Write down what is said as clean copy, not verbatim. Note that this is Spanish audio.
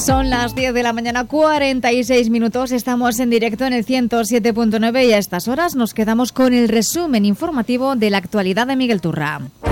Son las 10 de la mañana, 46 minutos. Estamos en directo en el 107.9 y a estas horas nos quedamos con el resumen informativo de la actualidad de Miguel Turra.